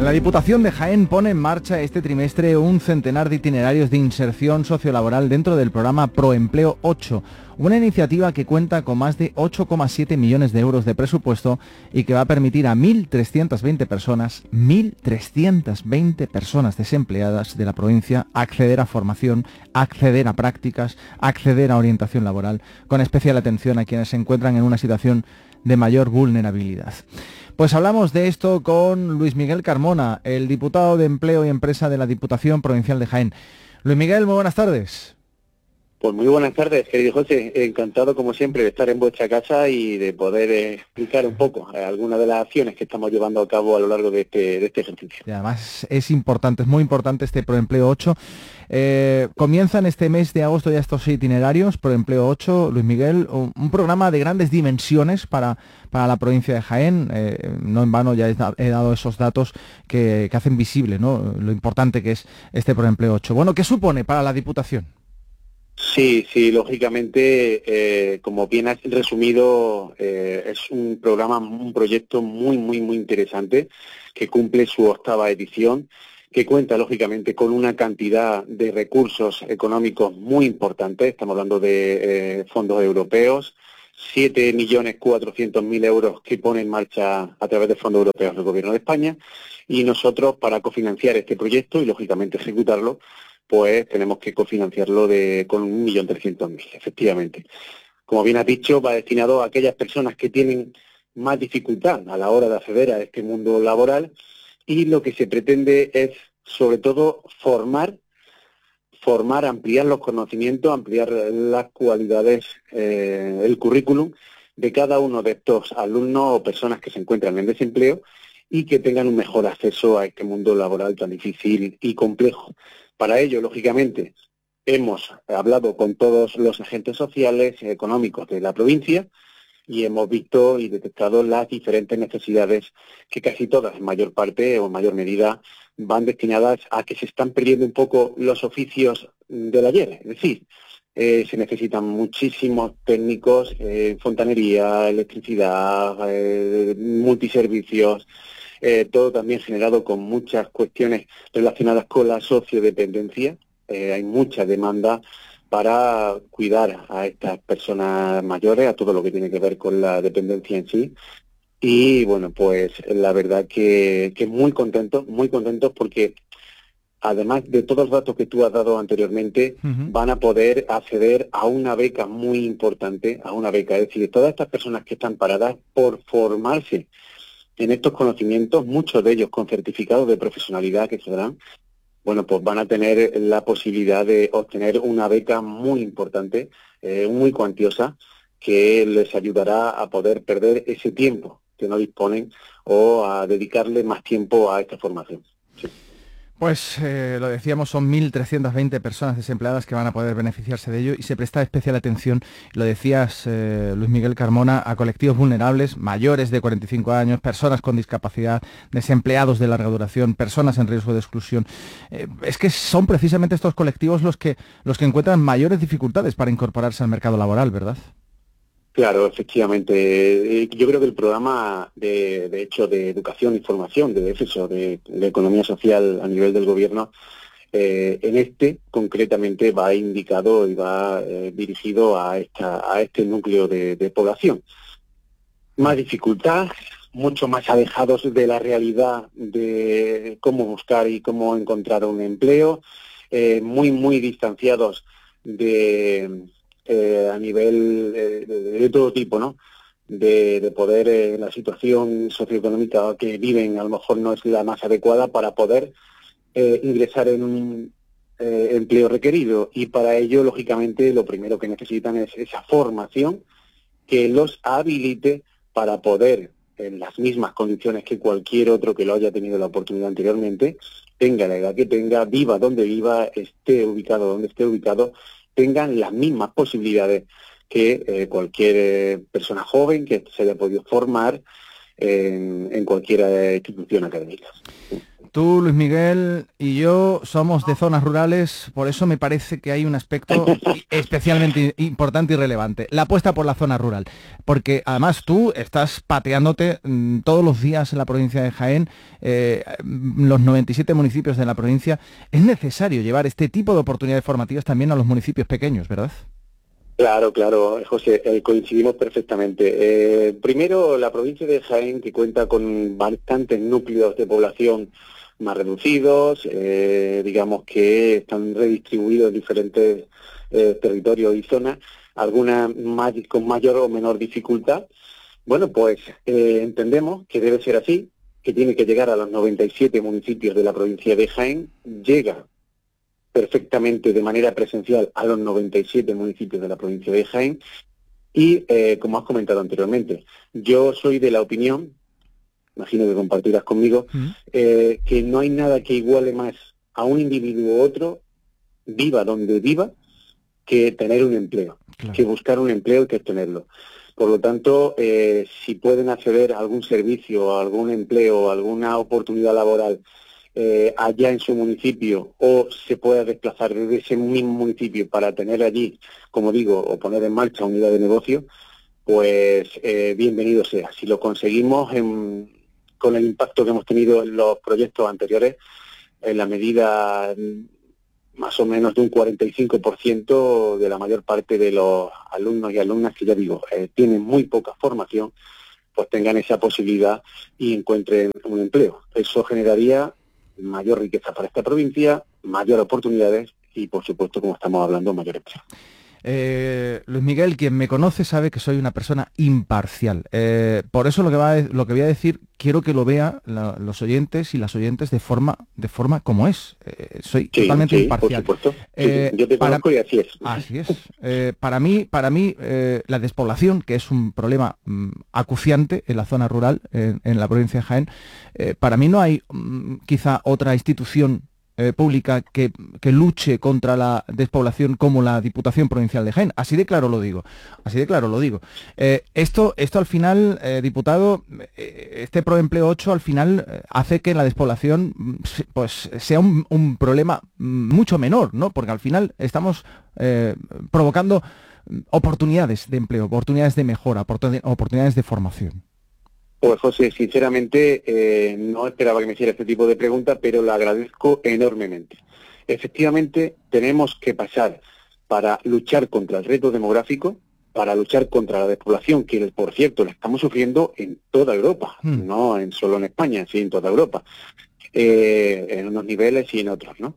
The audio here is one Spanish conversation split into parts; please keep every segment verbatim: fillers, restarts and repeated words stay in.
La Diputación de Jaén pone en marcha este trimestre un centenar de itinerarios de inserción sociolaboral dentro del programa Proempleo ocho, una iniciativa que cuenta con más de ocho coma siete millones de euros de presupuesto y que va a permitir a mil trescientas veinte personas, mil trescientas veinte personas desempleadas de la provincia acceder a formación, acceder a prácticas, acceder a orientación laboral, con especial atención a quienes se encuentran en una situación de mayor vulnerabilidad. Pues hablamos de esto con Luis Miguel Carmona, el diputado de Empleo y Empresa de la Diputación Provincial de Jaén. Luis Miguel, muy buenas tardes. Pues muy buenas tardes, querido José. Encantado, como siempre, de estar en vuestra casa y de poder eh, explicar un poco eh, algunas de las acciones que estamos llevando a cabo a lo largo de este, de este ejercicio. Y además es importante, es muy importante este Proempleo ocho. Eh, comienzan este mes de agosto ya estos itinerarios, Proempleo ocho, Luis Miguel, un, un programa de grandes dimensiones para, para la provincia de Jaén. Eh, no en vano ya he, he dado esos datos que, que hacen visible, ¿no?, lo importante que es este Proempleo ocho. Bueno, ¿qué supone para la Diputación? Sí, sí, lógicamente, eh, como bien has resumido, eh, es un programa, un proyecto muy, muy, muy interesante que cumple su octava edición, que cuenta, lógicamente, con una cantidad de recursos económicos muy importantes. Estamos hablando de eh, fondos europeos, siete millones cuatrocientos mil euros que pone en marcha a través de fondos europeos el Gobierno de España, y nosotros, para cofinanciar este proyecto y, lógicamente, ejecutarlo, pues tenemos que cofinanciarlo de, con un millón trescientos mil, efectivamente. Como bien has dicho, va destinado a aquellas personas que tienen más dificultad a la hora de acceder a este mundo laboral, y lo que se pretende es, sobre todo, formar, formar, ampliar los conocimientos, ampliar las cualidades, eh, el currículum de cada uno de estos alumnos o personas que se encuentran en desempleo y que tengan un mejor acceso a este mundo laboral tan difícil y complejo. Para ello, lógicamente, hemos hablado con todos los agentes sociales y económicos de la provincia y hemos visto y detectado las diferentes necesidades que casi todas, en mayor parte o en mayor medida, van destinadas a que se están perdiendo un poco los oficios del ayer. Es decir, eh, se necesitan muchísimos técnicos en eh, fontanería, electricidad, eh, multiservicios, Eh, todo también generado con muchas cuestiones relacionadas con la sociodependencia. Eh, hay mucha demanda para cuidar a estas personas mayores, a todo lo que tiene que ver con la dependencia en sí. Y bueno, pues la verdad que, que muy contentos, muy contentos porque además de todos los datos que tú has dado anteriormente, uh-huh. van a poder acceder a una beca muy importante, a una beca. Es decir, todas estas personas que están paradas por formarse en estos conocimientos, muchos de ellos con certificados de profesionalidad que se darán, bueno, pues van a tener la posibilidad de obtener una beca muy importante, eh, muy cuantiosa, que les ayudará a poder perder ese tiempo que no disponen o a dedicarle más tiempo a esta formación. Sí. Pues eh, lo decíamos, son mil trescientas veinte personas desempleadas que van a poder beneficiarse de ello y se presta especial atención, lo decías eh, Luis Miguel Carmona, a colectivos vulnerables, mayores de cuarenta y cinco años, personas con discapacidad, desempleados de larga duración, personas en riesgo de exclusión. Eh, es que son precisamente estos colectivos los que, los que encuentran mayores dificultades para incorporarse al mercado laboral, ¿verdad? Claro, efectivamente. Yo creo que el programa, de, de hecho, de educación y formación, de eso, de, de economía social a nivel del gobierno, eh, en este concretamente va indicado y va eh, dirigido a, esta, a este núcleo de, de población. Más dificultad, mucho más alejados de la realidad de cómo buscar y cómo encontrar un empleo, eh, muy, muy distanciados de... Eh, a nivel eh, de, de todo tipo, ¿no? De, de poder, eh, la situación socioeconómica que viven a lo mejor no es la más adecuada para poder eh, ingresar en un eh, empleo requerido. Y para ello, lógicamente, lo primero que necesitan es esa formación que los habilite para poder, en las mismas condiciones que cualquier otro que lo haya tenido la oportunidad anteriormente, tenga la edad que tenga, viva donde viva, esté ubicado donde esté ubicado, tengan las mismas posibilidades que eh, cualquier eh, persona joven que se haya podido formar en, en cualquier institución académica. Tú, Luis Miguel, y yo somos de zonas rurales, por eso me parece que hay un aspecto especialmente importante y relevante, la apuesta por la zona rural, porque además tú estás pateándote mmm, todos los días en la provincia de Jaén, eh, los noventa y siete municipios de la provincia. Es necesario llevar este tipo de oportunidades formativas también a los municipios pequeños, ¿verdad? Claro, claro, José, eh, coincidimos perfectamente. Eh, primero, la provincia de Jaén, que cuenta con bastantes núcleos de población más reducidos, eh, digamos que están redistribuidos en diferentes eh, territorios y zonas, algunas más, con mayor o menor dificultad. Bueno, pues eh, entendemos que debe ser así, que tiene que llegar a los noventa y siete municipios de la provincia de Jaén, llega perfectamente de manera presencial a los noventa y siete municipios de la provincia de Jaén y, eh, como has comentado anteriormente, yo soy de la opinión, imagino que compartirás conmigo, mm. eh, que no hay nada que iguale más a un individuo u otro, viva donde viva, que tener un empleo, claro. que buscar un empleo y que tenerlo. Por lo tanto, eh, si pueden acceder a algún servicio, a algún empleo, a alguna oportunidad laboral eh, allá en su municipio, o se pueda desplazar desde ese mismo municipio para tener allí, como digo, o poner en marcha unidad de negocio, pues eh, bienvenido sea. Si lo conseguimos en, con el impacto que hemos tenido en los proyectos anteriores, en la medida más o menos de un cuarenta y cinco por ciento de la mayor parte de los alumnos y alumnas que, ya digo, eh, tienen muy poca formación, pues tengan esa posibilidad y encuentren un empleo. Eso generaría mayor riqueza para esta provincia, mayores oportunidades y, por supuesto, como estamos hablando, mayor empleo. Eh, Luis Miguel, quien me conoce sabe que soy una persona imparcial. Eh, por eso lo que, va a, lo que voy a decir, quiero que lo vean la, los oyentes y las oyentes de forma de forma como es. Eh, soy sí, totalmente sí, imparcial. Por supuesto. Eh, sí, yo te para, conozco y así es. Así es. Eh, para mí, para mí eh, la despoblación, que es un problema mm, acuciante en la zona rural, en, en la provincia de Jaén, eh, para mí no hay mm, quizá otra institución Eh, pública que, que luche contra la despoblación como la Diputación Provincial de Jaén. Así de claro lo digo. Así de claro lo digo. Eh, esto, esto al final, eh, diputado, eh, este Proempleo ocho al final eh, hace que la despoblación pues sea un, un problema mucho menor, ¿no? Porque al final estamos eh, provocando oportunidades de empleo, oportunidades de mejora, oportunidades de formación. Pues José, sinceramente eh, no esperaba que me hiciera este tipo de preguntas, pero la agradezco enormemente. Efectivamente, tenemos que pasar para luchar contra el reto demográfico, para luchar contra la despoblación, que por cierto la estamos sufriendo en toda Europa, mm. no en solo en España, sí en toda Europa, eh, en unos niveles y en otros, ¿no?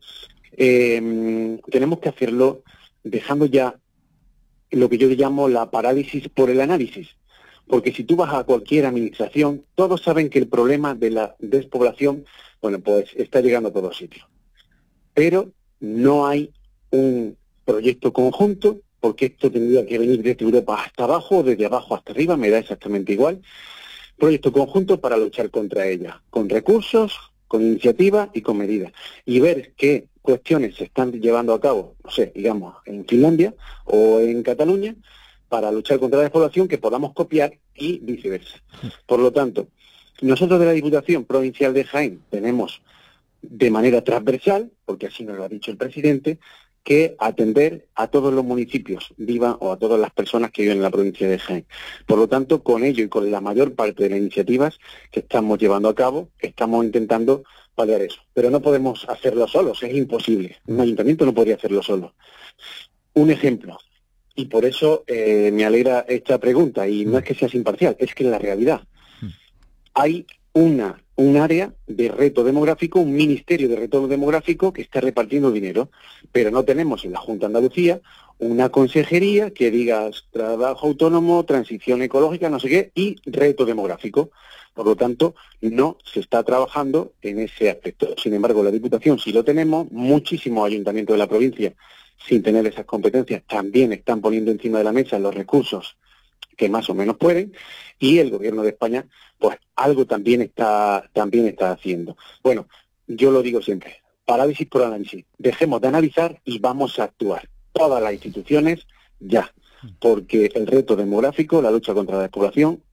Eh, tenemos que hacerlo dejando ya lo que yo llamo la parálisis por el análisis. Porque si tú vas a cualquier administración, todos saben que el problema de la despoblación, bueno, pues está llegando a todos sitios. Pero no hay un proyecto conjunto, porque esto tendría que venir desde Europa hasta abajo, desde abajo hasta arriba, me da exactamente igual. Proyecto conjunto para luchar contra ella, con recursos, con iniciativa y con medidas. Y ver qué cuestiones se están llevando a cabo, no sé, digamos, en Finlandia o en Cataluña, para luchar contra la despoblación, que podamos copiar y viceversa. Por lo tanto, nosotros de la Diputación Provincial de Jaén tenemos de manera transversal, porque así nos lo ha dicho el presidente, que atender a todos los municipios, vivan o a todas las personas que viven en la provincia de Jaén. Por lo tanto, con ello y con la mayor parte de las iniciativas que estamos llevando a cabo, estamos intentando paliar eso. Pero no podemos hacerlo solos, es imposible. Un ayuntamiento no podría hacerlo solo. Un ejemplo. Y por eso eh, me alegra esta pregunta, y no es que seas imparcial, es que es la realidad. Hay una un área de reto demográfico, un ministerio de reto demográfico que está repartiendo dinero, pero no tenemos en la Junta de Andalucía una consejería que diga trabajo autónomo, transición ecológica, no sé qué, y reto demográfico. Por lo tanto, no se está trabajando en ese aspecto. Sin embargo, la Diputación sí lo tenemos, muchísimos ayuntamientos de la provincia, sin tener esas competencias, también están poniendo encima de la mesa los recursos que más o menos pueden, y el Gobierno de España, pues algo también está, también está haciendo. Bueno, yo lo digo siempre, parálisis por análisis. Dejemos de analizar y vamos a actuar. Todas las instituciones ya, porque el reto demográfico, la lucha contra la despoblación,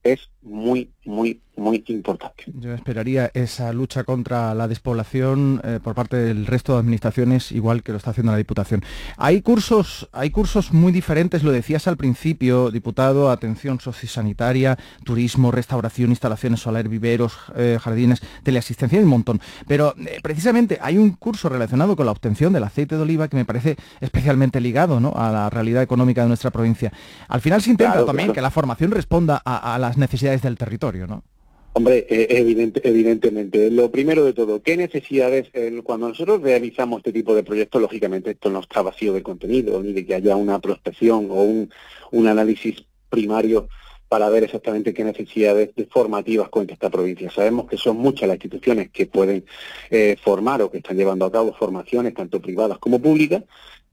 es muy, muy, muy importante. Yo esperaría esa lucha contra la despoblación eh, por parte del resto de administraciones, igual que lo está haciendo la Diputación. Hay cursos, hay cursos muy diferentes, lo decías al principio, diputado, atención sociosanitaria, turismo, restauración, instalaciones solares, viveros, eh, jardines, teleasistencia, y un montón. Pero eh, precisamente hay un curso relacionado con la obtención del aceite de oliva que me parece especialmente ligado, ¿no?, a la realidad económica de nuestra provincia. Al final se intenta claro, también claro. que la formación responda a, a las necesidades del territorio, ¿no? Hombre, eh, evidente, evidentemente. Lo primero de todo, ¿qué necesidades? Eh, cuando nosotros realizamos este tipo de proyectos, lógicamente esto no está vacío de contenido, ni de que haya una prospección o un, un análisis primario para ver exactamente qué necesidades formativas cuenta esta provincia. Sabemos que son muchas las instituciones que pueden eh, formar o que están llevando a cabo formaciones, tanto privadas como públicas,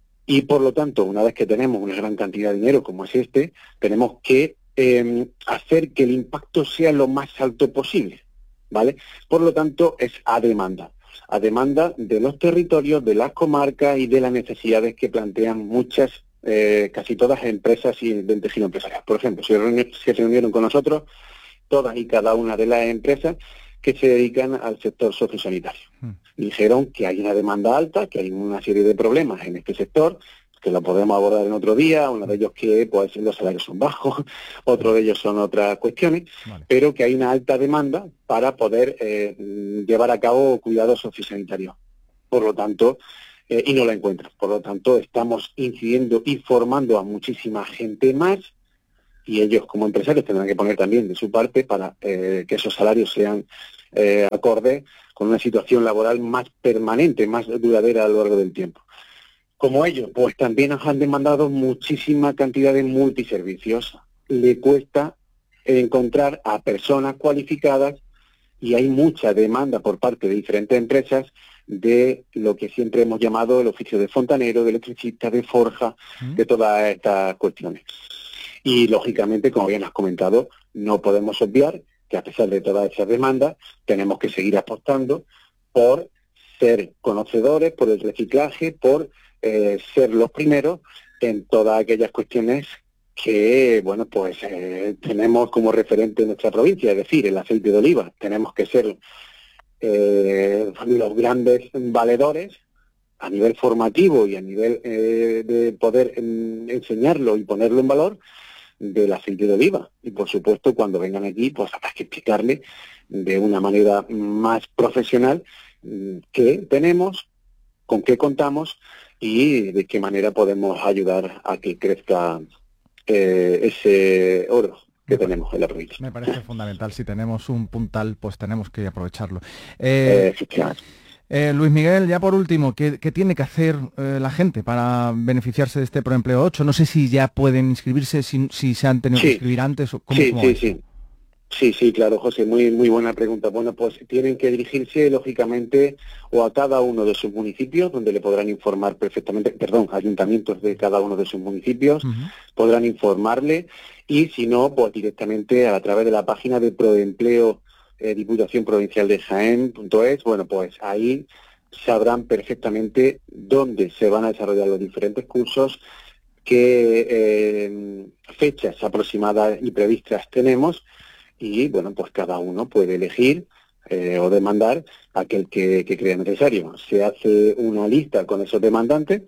y por lo tanto, una vez que tenemos una gran cantidad de dinero como es este, tenemos que Eh, hacer que el impacto sea lo más alto posible, ¿vale? Por lo tanto, es a demanda, a demanda de los territorios, de las comarcas y de las necesidades que plantean muchas, eh, casi todas empresas y del tejido empresarial. Por ejemplo, se, reuni- se reunieron con nosotros todas y cada una de las empresas que se dedican al sector sociosanitario. Mm. Dijeron que hay una demanda alta, que hay una serie de problemas en este sector, que lo podemos abordar en otro día, uno de ellos que pues los salarios son bajos, otro de ellos son otras cuestiones, vale. Pero que hay una alta demanda para poder eh, llevar a cabo cuidados sociosanitarios. Por lo tanto, eh, y no la encuentran. Por lo tanto, estamos incidiendo y formando a muchísima gente más, y ellos como empresarios tendrán que poner también de su parte para eh, que esos salarios sean eh, acordes con una situación laboral más permanente, más duradera a lo largo del tiempo. Como ellos, pues también nos han demandado muchísima cantidad de multiservicios. Le cuesta encontrar a personas cualificadas y hay mucha demanda por parte de diferentes empresas de lo que siempre hemos llamado el oficio de fontanero, de electricista, de forja, ¿Mm? de todas estas cuestiones. Y lógicamente, como bien has comentado, no podemos obviar que a pesar de todas esas demandas, tenemos que seguir apostando por ser conocedores, por el reciclaje, por Eh, ser los primeros en todas aquellas cuestiones que, bueno, pues eh, tenemos como referente en nuestra provincia, es decir, el aceite de oliva. Tenemos que ser eh, los grandes valedores a nivel formativo y a nivel eh, de poder en, enseñarlo y ponerlo en valor del aceite de oliva. Y por supuesto, cuando vengan aquí, pues habrá que explicarle de una manera más profesional qué tenemos, con qué contamos y de qué manera podemos ayudar a que crezca eh, ese oro que me tenemos en la provincia. Me parece fundamental. Si tenemos un puntal, pues tenemos que aprovecharlo. Eh, eh, eh, Luis Miguel, ya por último, ¿qué, qué tiene que hacer eh, la gente para beneficiarse de este Proempleo ocho? No sé si ya pueden inscribirse, si, si se han tenido sí. que inscribir antes. O ¿cómo, sí, cómo sí, es? sí. Sí, sí, claro, José, muy muy buena pregunta. Bueno, pues tienen que dirigirse, lógicamente, o a cada uno de sus municipios, donde le podrán informar perfectamente, perdón, ayuntamientos de cada uno de sus municipios, uh-huh. podrán informarle, y si no, pues directamente a través de la página de Proempleo eh, Diputación Provincial de Jaén punto es, bueno, pues ahí sabrán perfectamente dónde se van a desarrollar los diferentes cursos, qué eh, fechas aproximadas y previstas tenemos, y bueno, pues cada uno puede elegir eh, o demandar aquel que, que crea necesario. Se hace una lista con esos demandantes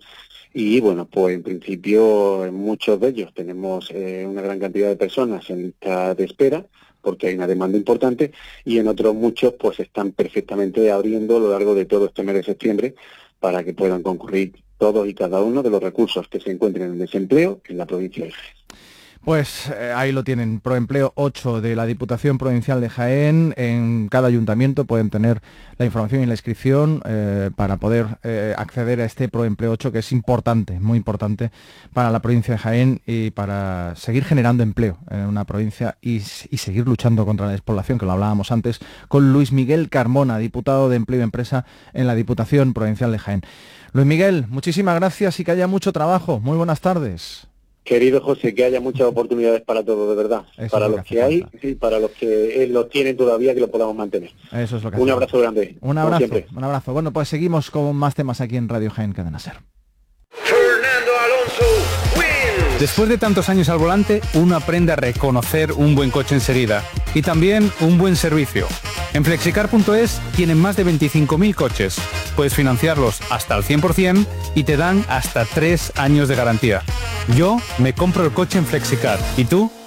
y bueno, pues en principio en muchos de ellos tenemos eh, una gran cantidad de personas en lista de espera porque hay una demanda importante, y en otros muchos pues están perfectamente abriendo a lo largo de todo este mes de septiembre para que puedan concurrir todos y cada uno de los recursos que se encuentren en desempleo en la provincia de Jaén. Pues eh, ahí lo tienen, Proempleo ocho de la Diputación Provincial de Jaén. En cada ayuntamiento pueden tener la información y la inscripción eh, para poder eh, acceder a este Proempleo ocho, que es importante, muy importante para la provincia de Jaén y para seguir generando empleo en una provincia y, y seguir luchando contra la despoblación, que lo hablábamos antes, con Luis Miguel Carmona, diputado de Empleo y Empresa en la Diputación Provincial de Jaén. Luis Miguel, muchísimas gracias y que haya mucho trabajo. Muy buenas tardes. Querido José, que haya muchas oportunidades para todos, de verdad. Eso para los que, que hay y para los que eh, los tienen todavía, que lo podamos mantener. Eso es lo que Un abrazo falta. grande. Un abrazo, un abrazo. Bueno, pues seguimos con más temas aquí en Radio Jaén Cadena Ser. Fernando Alonso wins. Después de tantos años al volante, uno aprende a reconocer un buen coche enseguida y también un buen servicio. En flexicar punto es tienen más de veinticinco mil coches. Puedes financiarlos hasta el cien por ciento y te dan hasta tres años de garantía. Yo me compro el coche en Flexicar. ¿Y tú?